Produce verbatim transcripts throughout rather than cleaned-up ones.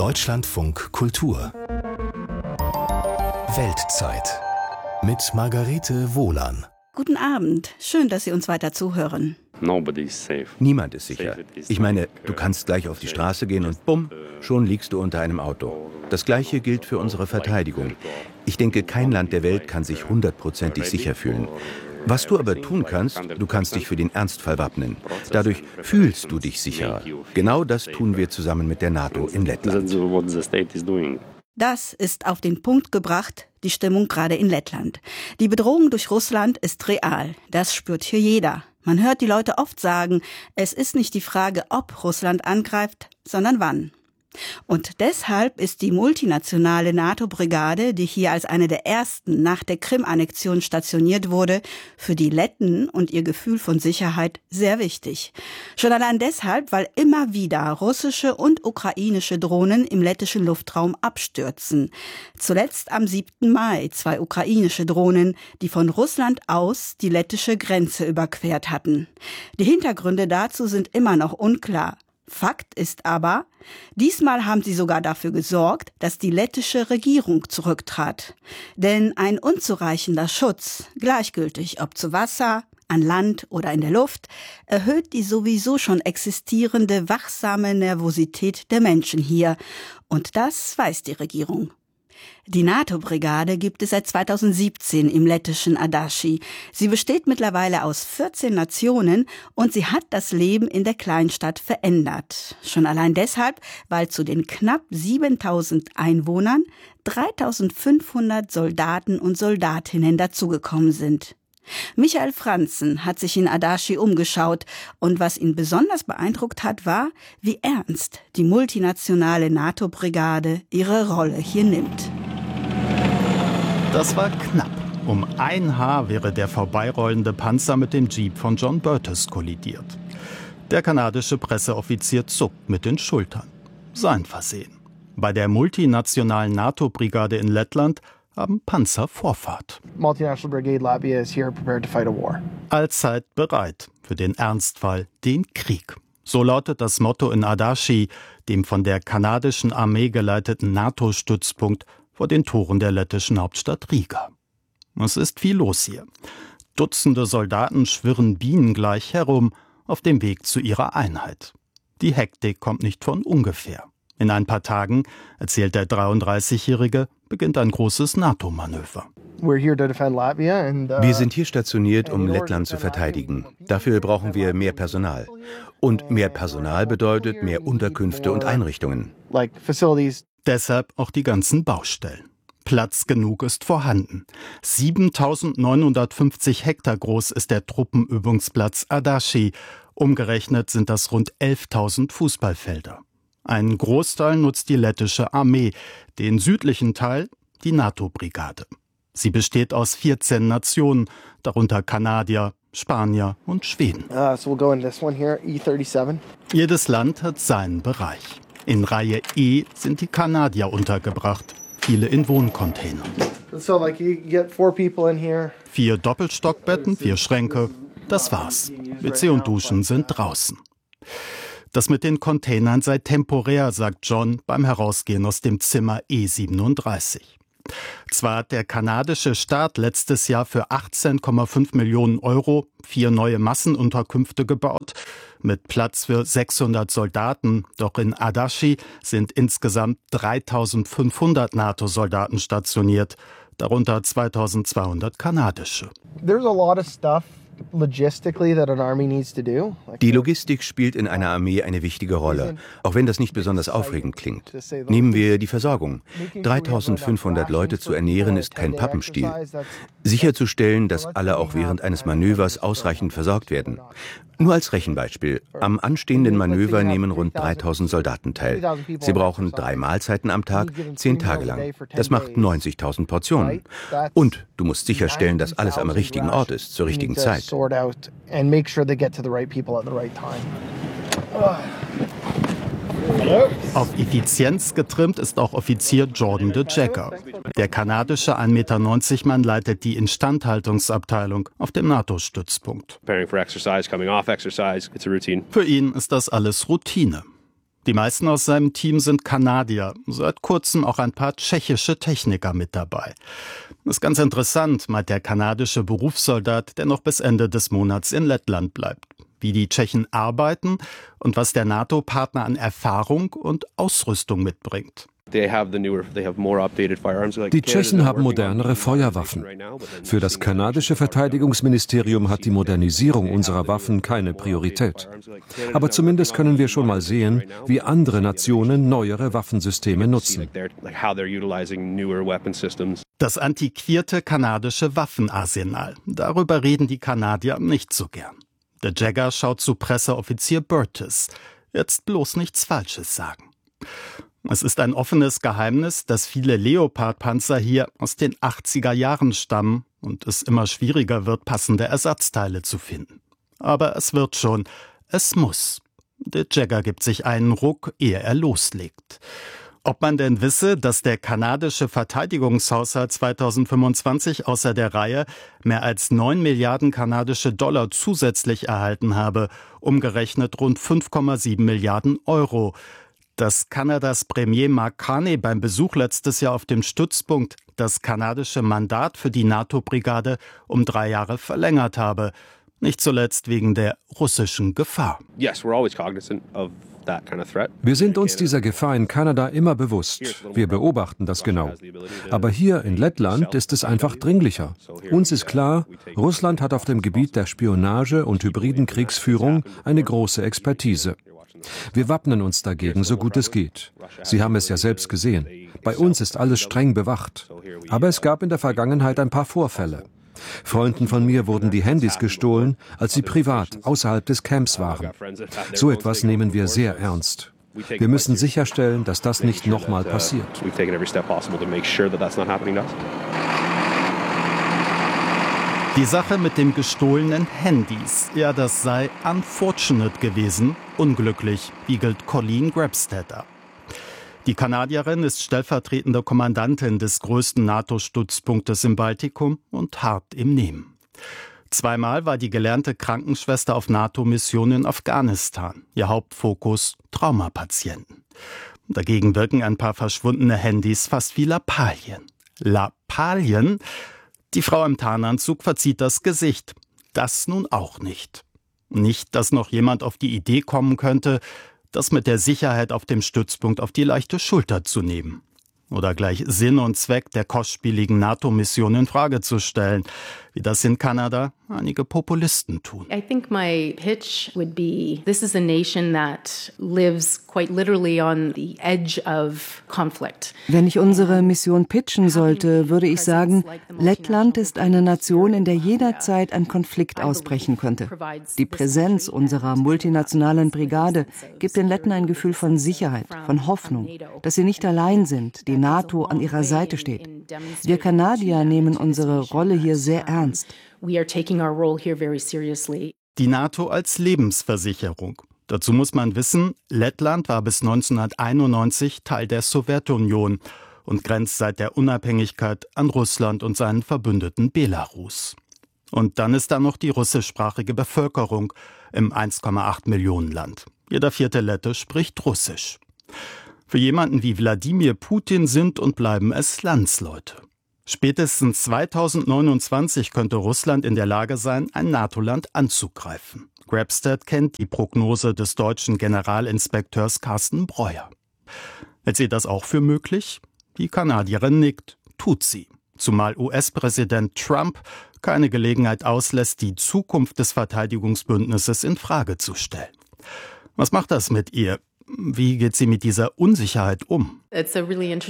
Deutschlandfunk Kultur Weltzeit mit Margarete Wohlan. Guten Abend, schön, dass Sie uns weiter zuhören. Niemand ist sicher. Ich meine, du kannst gleich auf die Straße gehen und bumm, schon liegst du unter einem Auto. Das Gleiche gilt für unsere Verteidigung. Ich denke, kein Land der Welt kann sich hundertprozentig sicher fühlen. Was du aber tun kannst, du kannst dich für den Ernstfall wappnen. Dadurch fühlst du dich sicherer. Genau das tun wir zusammen mit der NATO in Lettland. Das ist auf den Punkt gebracht, die Stimmung gerade in Lettland. Die Bedrohung durch Russland ist real. Das spürt hier jeder. Man hört die Leute oft sagen, es ist nicht die Frage, ob Russland angreift, sondern wann. Und deshalb ist die multinationale NATO-Brigade, die hier als eine der ersten nach der Krim-Annexion stationiert wurde, für die Letten und ihr Gefühl von Sicherheit sehr wichtig. Schon allein deshalb, weil immer wieder russische und ukrainische Drohnen im lettischen Luftraum abstürzen. Zuletzt am siebten Mai zwei ukrainische Drohnen, die von Russland aus die lettische Grenze überquert hatten. Die Hintergründe dazu sind immer noch unklar. Fakt ist aber, diesmal haben sie sogar dafür gesorgt, dass die lettische Regierung zurücktrat. Denn ein unzureichender Schutz, gleichgültig ob zu Wasser, an Land oder in der Luft, erhöht die sowieso schon existierende wachsame Nervosität der Menschen hier. Und das weiß die Regierung. Die NATO-Brigade gibt es seit zweitausendsiebzehn im lettischen Adaši. Sie besteht mittlerweile aus vierzehn Nationen und sie hat das Leben in der Kleinstadt verändert. Schon allein deshalb, weil zu den knapp siebentausend Einwohnern dreitausendfünfhundert Soldaten und Soldatinnen dazugekommen sind. Michael Franzen hat sich in Adaši umgeschaut und was ihn besonders beeindruckt hat, war, wie ernst die multinationale NATO-Brigade ihre Rolle hier nimmt. Das war knapp. Um ein Haar wäre der vorbeirollende Panzer mit dem Jeep von John Burtis kollidiert. Der kanadische Presseoffizier zuckt mit den Schultern. Sein Versehen. Bei der multinationalen NATO-Brigade in Lettland haben Panzer Vorfahrt. Allzeit bereit für den Ernstfall, den Krieg. So lautet das Motto in Adaši, dem von der kanadischen Armee geleiteten NATO-Stützpunkt vor den Toren der lettischen Hauptstadt Riga. Es ist viel los hier. Dutzende Soldaten schwirren bienengleich herum auf dem Weg zu ihrer Einheit. Die Hektik kommt nicht von ungefähr. In ein paar Tagen, erzählt der dreiunddreißigjährige, beginnt ein großes NATO-Manöver. Wir sind hier stationiert, um Lettland zu verteidigen. Dafür brauchen wir mehr Personal. Und mehr Personal bedeutet mehr Unterkünfte und Einrichtungen. Deshalb auch die ganzen Baustellen. Platz genug ist vorhanden. siebentausendneunhundertfünfzig Hektar groß ist der Truppenübungsplatz Adaši. Umgerechnet sind das rund elftausend Fußballfelder. Einen Großteil nutzt die lettische Armee, den südlichen Teil die NATO-Brigade. Sie besteht aus vierzehn Nationen, darunter Kanadier, Spanier und Schweden. Uh, so we'll go in this one here, E thirty-seven. Jedes Land hat seinen Bereich. In Reihe E sind die Kanadier untergebracht, viele in Wohncontainern. So like you get four people in here. Vier Doppelstockbetten, vier Schränke, das war's. W C und Duschen sind draußen. Das mit den Containern sei temporär, sagt John beim Herausgehen aus dem Zimmer E siebenunddreißig. Zwar hat der kanadische Staat letztes Jahr für achtzehn Komma fünf Millionen Euro vier neue Massenunterkünfte gebaut, mit Platz für sechshundert Soldaten, doch in Adaši sind insgesamt dreitausendfünfhundert NATO-Soldaten stationiert, darunter zweitausendzweihundert kanadische. There's a lot of stuff logistically that an army needs to do. Die Logistik spielt in einer Armee eine wichtige Rolle, auch wenn das nicht besonders aufregend klingt. Nehmen wir die Versorgung. dreitausendfünfhundert Leute zu ernähren ist kein Pappenstiel. Sicherzustellen, dass alle auch während eines Manövers ausreichend versorgt werden. Nur als Rechenbeispiel. Am anstehenden Manöver nehmen rund dreitausend Soldaten teil. Sie brauchen drei Mahlzeiten am Tag, zehn Tage lang. Das macht neunzigtausend Portionen. Und du musst sicherstellen, dass alles am richtigen Ort ist, zur richtigen Zeit. Auf Effizienz getrimmt ist auch Offizier Jordan de Jager. Der kanadische ein Meter neunzig Mann leitet die Instandhaltungsabteilung auf dem NATO-Stützpunkt. Für ihn ist das alles Routine. Die meisten aus seinem Team sind Kanadier, seit kurzem auch ein paar tschechische Techniker mit dabei. Das ist ganz interessant, meint der kanadische Berufssoldat, der noch bis Ende des Monats in Lettland bleibt. Wie die Tschechen arbeiten und was der NATO-Partner an Erfahrung und Ausrüstung mitbringt. Die Tschechen haben modernere Feuerwaffen. Für das kanadische Verteidigungsministerium hat die Modernisierung unserer Waffen keine Priorität. Aber zumindest können wir schon mal sehen, wie andere Nationen neuere Waffensysteme nutzen. Das antiquierte kanadische Waffenarsenal. Darüber reden die Kanadier nicht so gern. Der Jäger schaut zu Presseoffizier Burtis. Jetzt bloß nichts Falsches sagen. Es ist ein offenes Geheimnis, dass viele Leopard-Panzer hier aus den achtziger Jahren stammen und es immer schwieriger wird, passende Ersatzteile zu finden. Aber es wird schon. Es muss. Der Jäger gibt sich einen Ruck, ehe er loslegt. Ob man denn wisse, dass der kanadische Verteidigungshaushalt zweitausendfünfundzwanzig außer der Reihe mehr als neun Milliarden kanadische Dollar zusätzlich erhalten habe, umgerechnet rund fünf Komma sieben Milliarden Euro. Dass Kanadas Premier Mark Carney beim Besuch letztes Jahr auf dem Stützpunkt das kanadische Mandat für die NATO-Brigade um drei Jahre verlängert habe. Nicht zuletzt wegen der russischen Gefahr. Wir sind uns dieser Gefahr in Kanada immer bewusst. Wir beobachten das genau. Aber hier in Lettland ist es einfach dringlicher. Uns ist klar, Russland hat auf dem Gebiet der Spionage und hybriden Kriegsführung eine große Expertise. Wir wappnen uns dagegen, so gut es geht. Sie haben es ja selbst gesehen. Bei uns ist alles streng bewacht. Aber es gab in der Vergangenheit ein paar Vorfälle. Freunden von mir wurden die Handys gestohlen, als sie privat außerhalb des Camps waren. So etwas nehmen wir sehr ernst. Wir müssen sicherstellen, dass das nicht nochmal passiert. Die Sache mit dem gestohlenen Handys, ja, das sei unfortunate gewesen, unglücklich, wiegelt Colleen Grabstetter. Die Kanadierin ist stellvertretende Kommandantin des größten NATO-Stützpunktes im Baltikum und hart im Nehmen. Zweimal war die gelernte Krankenschwester auf NATO-Mission in Afghanistan, ihr Hauptfokus Traumapatienten. Dagegen wirken ein paar verschwundene Handys fast wie Lappalien. Lappalien? Die Frau im Tarnanzug verzieht das Gesicht. Das nun auch nicht. Nicht, dass noch jemand auf die Idee kommen könnte, das mit der Sicherheit auf dem Stützpunkt auf die leichte Schulter zu nehmen. Oder gleich Sinn und Zweck der kostspieligen NATO-Mission in Frage zu stellen, wie das in Kanada einige Populisten tun. I think my pitch would be, this is a nation that lives quite literally on the edge of conflict. Wenn ich unsere Mission pitchen sollte, würde ich sagen, Lettland ist eine Nation, in der jederzeit ein Konflikt ausbrechen könnte. Die Präsenz unserer multinationalen Brigade gibt den Letten ein Gefühl von Sicherheit, von Hoffnung, dass sie nicht allein sind, die NATO an ihrer Seite steht. Wir Kanadier nehmen unsere Rolle hier sehr ernst. Die NATO als Lebensversicherung. Dazu muss man wissen, Lettland war bis neunzehnhunderteinundneunzig Teil der Sowjetunion und grenzt seit der Unabhängigkeit an Russland und seinen Verbündeten Belarus. Und dann ist da noch die russischsprachige Bevölkerung im eins Komma acht Millionen Land. Jeder vierte Lette spricht Russisch. Für jemanden wie Wladimir Putin sind und bleiben es Landsleute. Spätestens zweitausendneunundzwanzig könnte Russland in der Lage sein, ein NATO-Land anzugreifen. Grabstedt kennt die Prognose des deutschen Generalinspekteurs Carsten Breuer. Hält sie das auch für möglich? Die Kanadierin nickt, tut sie. Zumal U S-Präsident Trump keine Gelegenheit auslässt, die Zukunft des Verteidigungsbündnisses in Frage zu stellen. Was macht das mit ihr? Wie geht sie mit dieser Unsicherheit um? Das ist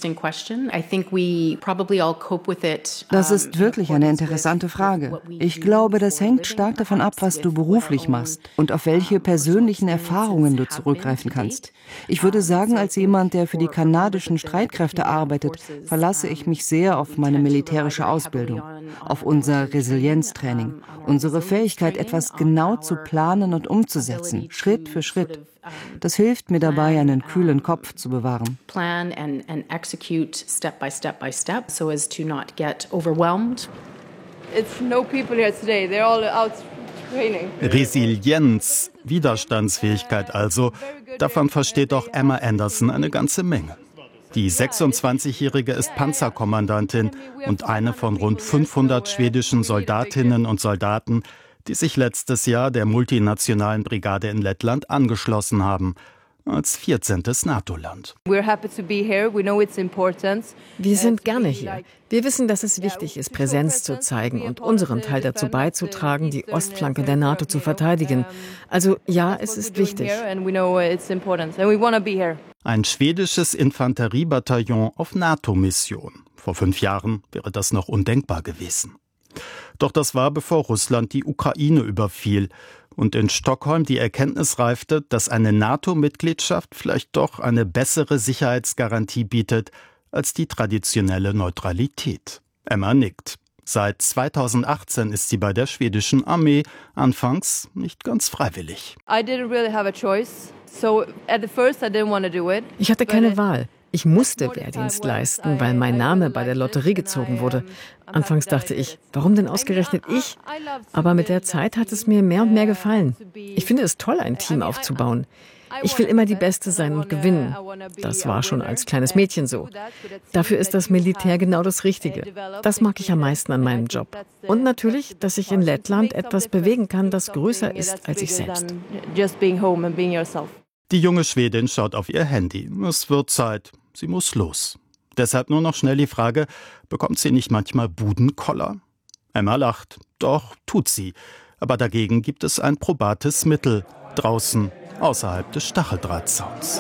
wirklich eine interessante Frage. Ich glaube, das hängt stark davon ab, was du beruflich machst und auf welche persönlichen Erfahrungen du zurückgreifen kannst. Ich würde sagen, als jemand, der für die kanadischen Streitkräfte arbeitet, verlasse ich mich sehr auf meine militärische Ausbildung, auf unser Resilienztraining, unsere Fähigkeit, etwas genau zu planen und umzusetzen, Schritt für Schritt. Das hilft mir dabei, einen kühlen Kopf zu bewahren. Plan and, and execute step by step by step so as to not get overwhelmed. It's no people here today. They're all out Resilienz, Widerstandsfähigkeit also, davon versteht auch Emma Anderson eine ganze Menge. Die sechsundzwanzigjährige ist Panzerkommandantin und eine von rund fünfhundert schwedischen Soldatinnen und Soldaten, die sich letztes Jahr der multinationalen Brigade in Lettland angeschlossen haben, als vierzehntes NATO-Land. Wir sind gerne hier. Wir wissen, dass es wichtig ist, Präsenz zu zeigen und unseren Teil dazu beizutragen, die Ostflanke der NATO zu verteidigen. Also ja, es ist wichtig. Ein schwedisches Infanteriebataillon auf NATO-Mission. Vor fünf Jahren wäre das noch undenkbar gewesen. Doch das war, bevor Russland die Ukraine überfiel und in Stockholm die Erkenntnis reifte, dass eine NATO-Mitgliedschaft vielleicht doch eine bessere Sicherheitsgarantie bietet als die traditionelle Neutralität. Emma nickt. Seit zweitausendachtzehn ist sie bei der schwedischen Armee, anfangs nicht ganz freiwillig. Ich hatte keine Wahl. Ich musste Wehrdienst leisten, weil mein Name bei der Lotterie gezogen wurde. Anfangs dachte ich, warum denn ausgerechnet ich? Aber mit der Zeit hat es mir mehr und mehr gefallen. Ich finde es toll, ein Team aufzubauen. Ich will immer die Beste sein und gewinnen. Das war schon als kleines Mädchen so. Dafür ist das Militär genau das Richtige. Das mag ich am meisten an meinem Job. Und natürlich, dass ich in Lettland etwas bewegen kann, das größer ist als ich selbst. Die junge Schwedin schaut auf ihr Handy. Es wird Zeit. Sie muss los. Deshalb nur noch schnell die Frage, bekommt sie nicht manchmal Budenkoller? Emma lacht. Doch, tut sie. Aber dagegen gibt es ein probates Mittel. Draußen, außerhalb des Stacheldrahtzauns.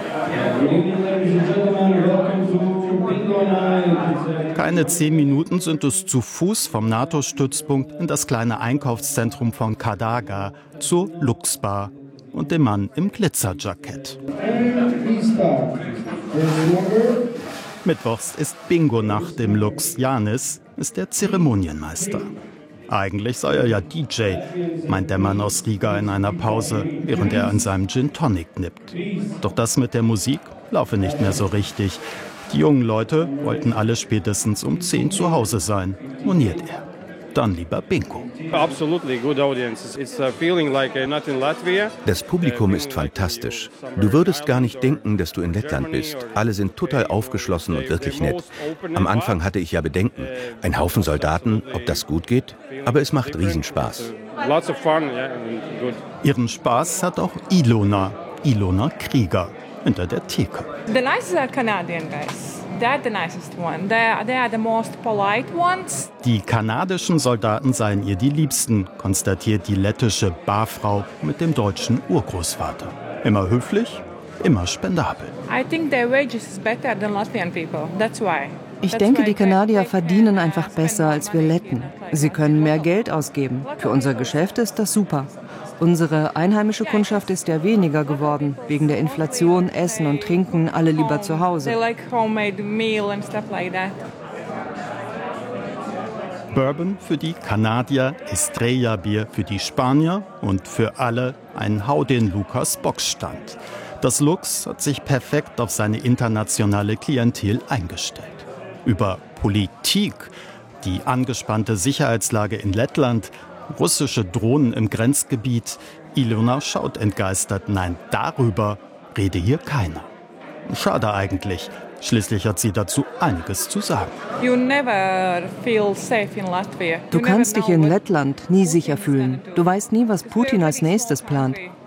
Keine zehn Minuten sind es zu Fuß vom NATO-Stützpunkt in das kleine Einkaufszentrum von Kadaga zur Luxbar und dem Mann im Glitzerjackett. Mittwochs ist Bingo-Nacht im Lux. Janis ist der Zeremonienmeister. Eigentlich sei er ja D J, meint der Mann aus Riga in einer Pause, während er an seinem Gin Tonic nippt. Doch das mit der Musik laufe nicht mehr so richtig. Die jungen Leute wollten alle spätestens um zehn zu Hause sein, moniert er. Dann lieber Bingo. Das Publikum ist fantastisch. Du würdest gar nicht denken, dass du in Lettland bist. Alle sind total aufgeschlossen und wirklich nett. Am Anfang hatte ich ja Bedenken. Ein Haufen Soldaten, ob das gut geht? Aber es macht Riesenspaß. Ihren Spaß hat auch Ilona, Ilona Krieger, hinter der Theke. The nicest are Canadian guys. They're the nicest one. They're, they're the most polite ones. Die kanadischen Soldaten seien ihr die Liebsten, konstatiert die lettische Barfrau mit dem deutschen Urgroßvater. Immer höflich, immer spendabel. I think their wages is better than Latvian people. That's why. Ich denke, die Kanadier verdienen einfach besser als wir Letten. Sie können mehr Geld ausgeben. Für unser Geschäft ist das super. Unsere einheimische Kundschaft ist ja weniger geworden. Wegen der Inflation, Essen und Trinken, alle lieber zu Hause. Bourbon für die Kanadier, Estrella-Bier für die Spanier und für alle ein Hau den Lukas-Box-Stand. Das Lux hat sich perfekt auf seine internationale Klientel eingestellt. Über Politik, die angespannte Sicherheitslage in Lettland, russische Drohnen im Grenzgebiet. Ilona schaut entgeistert. Nein, darüber rede hier keiner. Schade eigentlich. Schließlich hat sie dazu einiges zu sagen. Du kannst dich in Lettland nie sicher fühlen. Du weißt nie, was Putin als nächstes plant.